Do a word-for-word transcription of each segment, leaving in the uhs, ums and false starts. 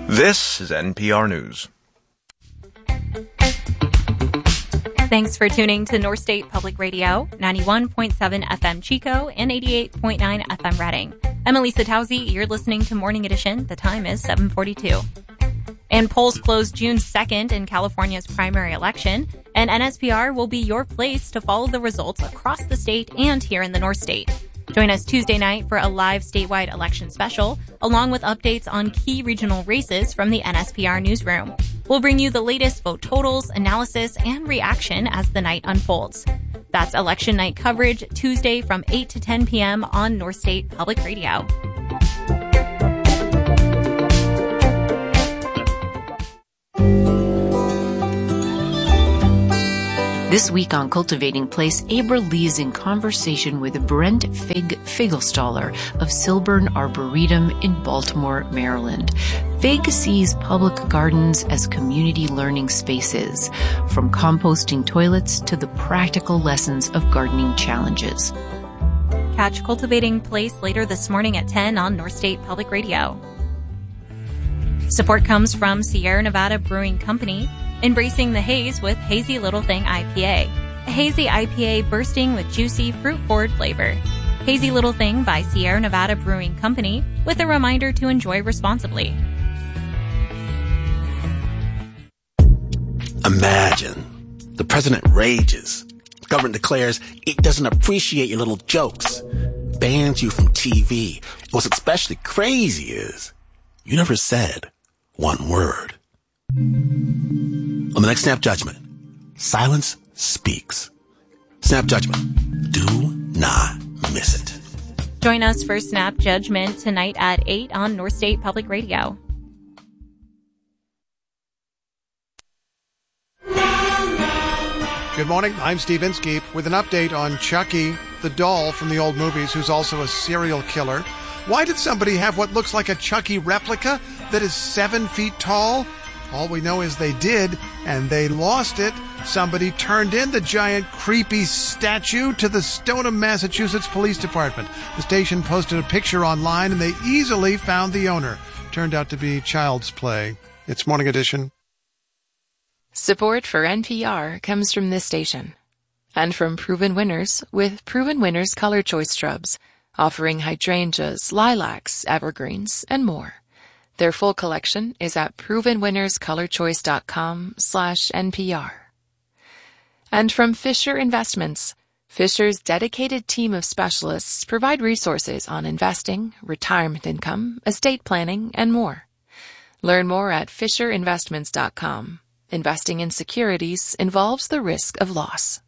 This is N P R News. Thanks for tuning to North State Public Radio, ninety-one point seven F M Chico and eighty-eight point nine F M Redding. I'm Elisa Towsey. You're listening to Morning Edition. The time is seven forty-two. And polls close June second in California's primary election, and N S P R will be your place to follow the results across the state and here in the North State. Join us Tuesday night for a live statewide election special, along with updates on key regional races from the N S P R newsroom. We'll bring you the latest vote totals, analysis, and reaction as the night unfolds. That's election night coverage Tuesday from eight to ten p.m. on North State Public Radio. This week on Cultivating Place, Abra Lee's in conversation with Brent Fig Figelstaller of Silburn Arboretum in Baltimore, Maryland. Fig sees public gardens as community learning spaces, from composting toilets to the practical lessons of gardening challenges. Catch Cultivating Place later this morning at ten on North State Public Radio. Support comes from Sierra Nevada Brewing Company, embracing the haze with Hazy Little Thing I P A. A hazy I P A bursting with juicy, fruit-forward flavor. Hazy Little Thing by Sierra Nevada Brewing Company, with a reminder to enjoy responsibly. Imagine. The president rages. The government declares it doesn't appreciate your little jokes. Bans you from T V. What's especially crazy is you never said one word. On the next Snap Judgment, silence speaks. Snap Judgment. Do not miss it. Join us for Snap Judgment tonight at eight on North State Public Radio. Good morning, I'm Steve Inskeep with an update on Chucky, the doll from the old movies who's also a serial killer. Why did somebody have what looks like a Chucky replica that is seven feet tall? All we know is they did, and they lost it. Somebody turned in the giant, creepy statue to the Stoneham, Massachusetts Police Department. The station posted a picture online, and they easily found the owner. Turned out to be child's play. It's Morning Edition. Support for N P R comes from this station. And from Proven Winners with Proven Winners Color Choice Shrubs, offering hydrangeas, lilacs, evergreens, and more. Their full collection is at provenwinnerscolorchoice.com slash NPR. And from Fisher Investments, Fisher's dedicated team of specialists provide resources on investing, retirement income, estate planning, and more. Learn more at fisher investments dot com. Investing in securities involves the risk of loss.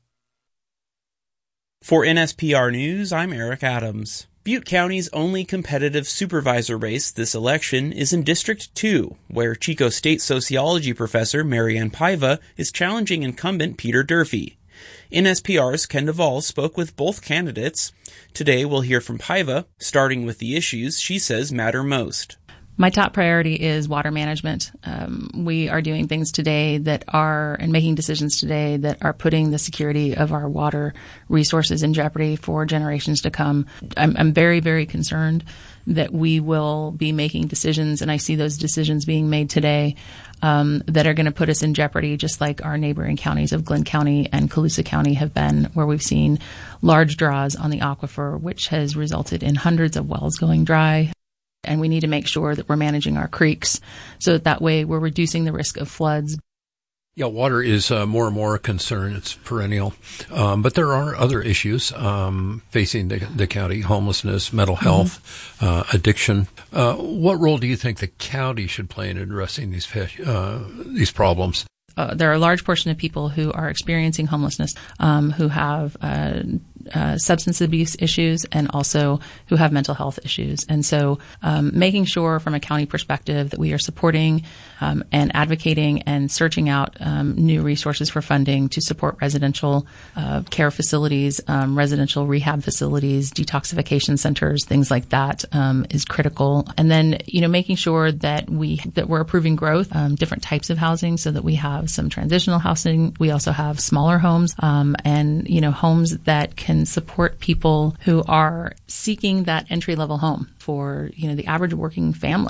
For N S P R News, I'm Eric Adams. Butte County's only competitive supervisor race this election is in District two, where Chico State sociology professor Marianne Paiva is challenging incumbent Peter Durfee. N S P R's Ken Duvall spoke with both candidates. Today we'll hear from Paiva, starting with the issues she says matter most. My top priority is water management. Um, we are doing things today that are, and making decisions today that are putting the security of our water resources in jeopardy for generations to come. I'm, I'm very, very concerned that we will be making decisions, and I see those decisions being made today, um, that are going to put us in jeopardy, just like our neighboring counties of Glenn County and Colusa County have been, where we've seen large draws on the aquifer, which has resulted in hundreds of wells going dry. And we need to make sure that we're managing our creeks so that that way we're reducing the risk of floods. Yeah, water is uh, more and more a concern. It's perennial. Um, but there are other issues um, facing the, the county: homelessness, mental health, mm-hmm. uh, addiction. Uh, what role do you think the county should play in addressing these uh, these problems? Uh, there are a large portion of people who are experiencing homelessness, um, who have uh, uh, substance abuse issues, and also who have mental health issues. And so um, making sure from a county perspective that we are supporting um, and advocating and searching out um, new resources for funding to support residential uh, care facilities, um, residential rehab facilities, detoxification centers, things like that um, is critical. And then, you know, making sure that we that we're approving growth, um, different types of housing, so that we have some transitional housing. We also have smaller homes um, and, you know, homes that can support people who are seeking that entry-level home for, you know, the average working family.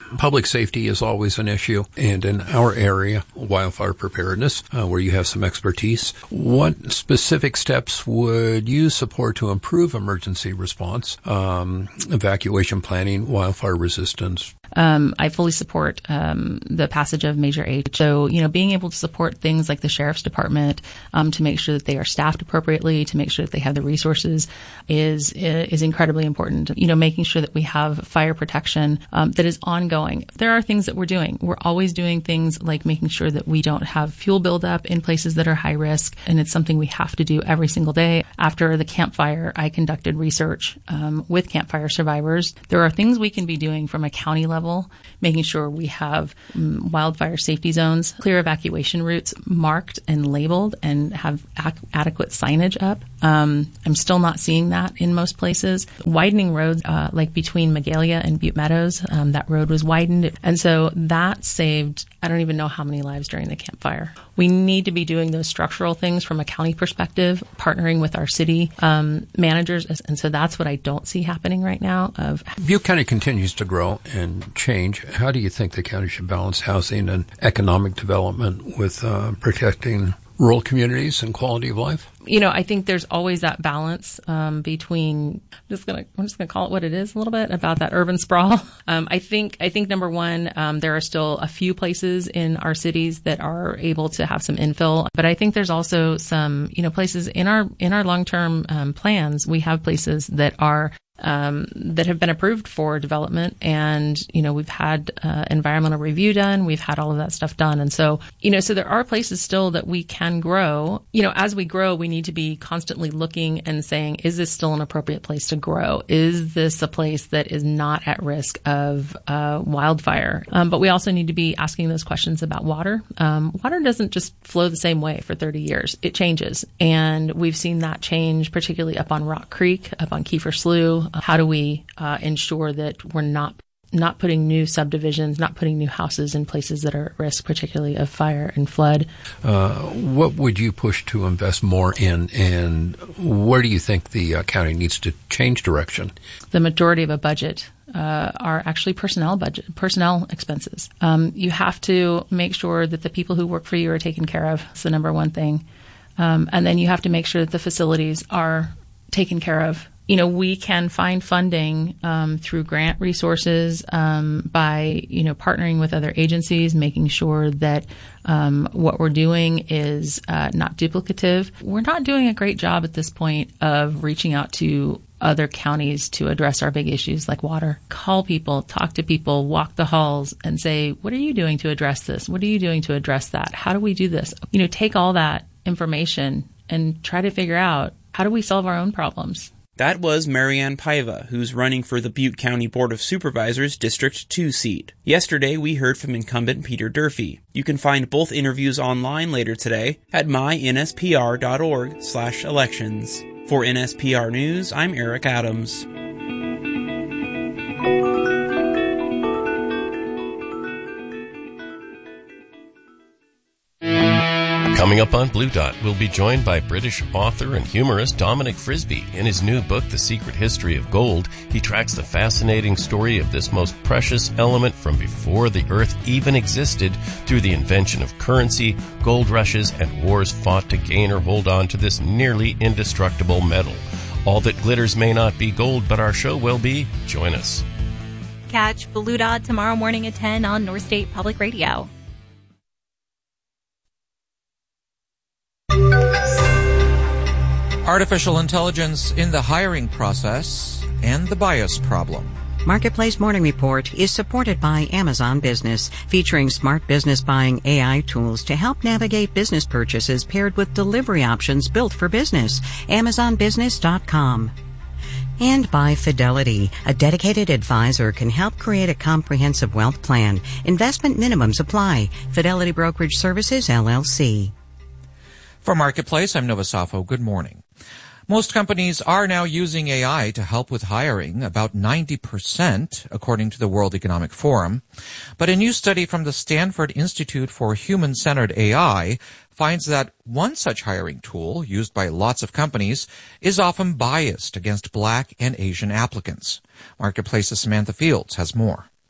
public safety is always an issue. And in our area, wildfire preparedness, uh, where you have some expertise, what specific steps would you support to improve emergency response, um, evacuation planning, wildfire resistance? Um, I fully support um, the passage of Measure H. So, you know, being able to support things like the Sheriff's Department um, to make sure that they are staffed appropriately, to make sure that they have the resources is is incredibly important. You know, making sure that we have fire protection um, that is ongoing. There are things that we're doing. We're always doing things like making sure that we don't have fuel buildup in places that are high risk, and it's something we have to do every single day. After the campfire, I conducted research um, with campfire survivors. There are things we can be doing from a county level, making sure we have um, wildfire safety zones, clear evacuation routes marked and labeled, and have ac- adequate signage up. Um, I'm still not seeing that in most places. Widening roads, uh, like between Magalia and Butte Meadows, um, that road was widened. And so that saved, I don't even know how many lives during the campfire. We need to be doing those structural things from a county perspective, partnering with our city um, managers. And so that's what I don't see happening right now. Of Butte County continues to grow and change. How do you think the county should balance housing and economic development with uh, protecting rural communities and quality of life? You know, I think there's always that balance um, between. I'm just gonna, I'm just gonna call it what it is a little bit about that urban sprawl. Um, I think, I think number one, um, there are still a few places in our cities that are able to have some infill, but I think there's also some, you know, places in our in our long-term um, plans. We have places that are. Um, that have been approved for development, and you know we've had uh, environmental review done, we've had all of that stuff done, and so you know so there are places still that we can grow. You know, as we grow, we need to be constantly looking and saying, is this still an appropriate place to grow? Is this a place that is not at risk of uh, wildfire? Um, but we also need to be asking those questions about water. Um, water doesn't just flow the same way for thirty years; it changes, and we've seen that change, particularly up on Rock Creek, up on Kiefer Slough. How do we uh, ensure that we're not not putting new subdivisions, not putting new houses in places that are at risk, particularly of fire and flood? Uh, what would you push to invest more in, and where do you think the uh, county needs to change direction? The majority of a budget uh, are actually personnel budget, personnel expenses. Um, you have to make sure that the people who work for you are taken care of. It's the number one thing. Um, and then you have to make sure that the facilities are taken care of. You know, we can find funding um, through grant resources um, by, you know, partnering with other agencies, making sure that um, what we're doing is uh, not duplicative. We're not doing a great job at this point of reaching out to other counties to address our big issues like water. Call people, talk to people, walk the halls and say, what are you doing to address this? What are you doing to address that? How do we do this? You know, take all that information and try to figure out, how do we solve our own problems? That was Marianne Paiva, who's running for the Butte County Board of Supervisors District two seat. Yesterday, we heard from incumbent Peter Durfee. You can find both interviews online later today at my N S P R dot org slash elections. For N S P R News, I'm Eric Adams. Coming up on Blue Dot, we'll be joined by British author and humorist Dominic Frisby. In his new book, The Secret History of Gold, he tracks the fascinating story of this most precious element from before the Earth even existed through the invention of currency, gold rushes, and wars fought to gain or hold on to this nearly indestructible metal. All that glitters may not be gold, but our show will be. Join us. Catch Blue Dot tomorrow morning at ten on North State Public Radio. Artificial intelligence in the hiring process and the bias problem. Marketplace Morning Report is supported by Amazon Business, featuring smart business buying A I tools to help navigate business purchases paired with delivery options built for business. Amazon Business dot com. And by Fidelity, a dedicated advisor can help create a comprehensive wealth plan. Investment minimums apply. Fidelity Brokerage Services, L L C. For Marketplace, I'm Nova Safo. Good morning. Most companies are now using A I to help with hiring, about ninety percent, according to the World Economic Forum. But a new study from the Stanford Institute for Human-Centered A I finds that one such hiring tool, used by lots of companies, is often biased against Black and Asian applicants. Marketplace's Samantha Fields has more.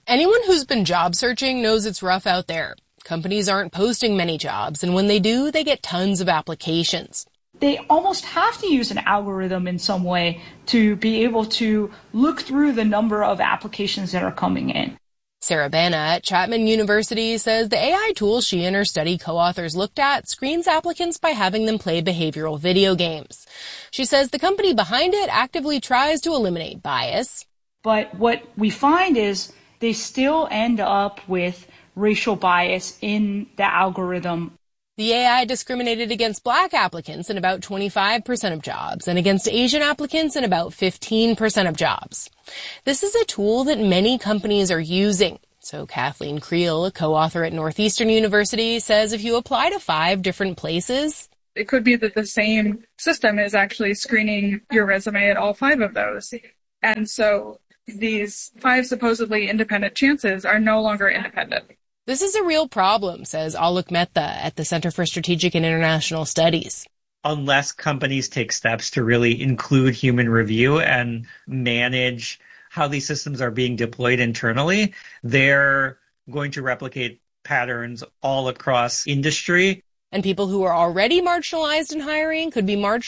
Anyone who's been job searching knows it's rough out there. Companies aren't posting many jobs, and when they do, they get tons of applications. They almost have to use an algorithm in some way to be able to look through the number of applications that are coming in. Sarah Bana at Chapman University says the A I tool she and her study co-authors looked at screens applicants by having them play behavioral video games. She says the company behind it actively tries to eliminate bias. But what we find is they still end up with racial bias in the algorithm. The A I discriminated against black applicants in about twenty-five percent of jobs and against Asian applicants in about fifteen percent of jobs. This is a tool that many companies are using. So Kathleen Creel, a co-author at Northeastern University, says if you apply to five different places, it could be that the same system is actually screening your resume at all five of those. And so these five supposedly independent chances are no longer independent. This is a real problem, says Alok Mehta at the Center for Strategic and International Studies. Unless companies take steps to really include human review and manage how these systems are being deployed internally, they're going to replicate patterns all across industry. And people who are already marginalized in hiring could be marginalized